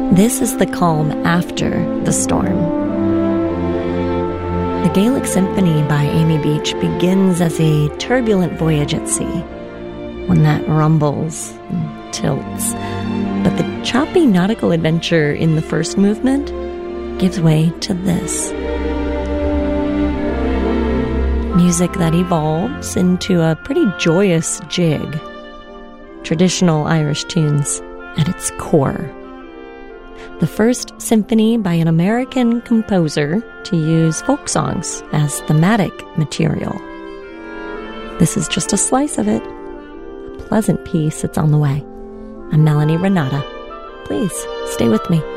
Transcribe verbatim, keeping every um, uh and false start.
This is the calm after the storm. The Gaelic Symphony by Amy Beach begins as a turbulent voyage at sea, one that rumbles and tilts. But the choppy nautical adventure in the first movement gives way to this. Music that evolves into a pretty joyous jig. Traditional Irish tunes at its core. The first symphony by an American composer to use folk songs as thematic material. This is just a slice of it. A pleasant piece that's on the way. I'm Melanie Renata. Please stay with me.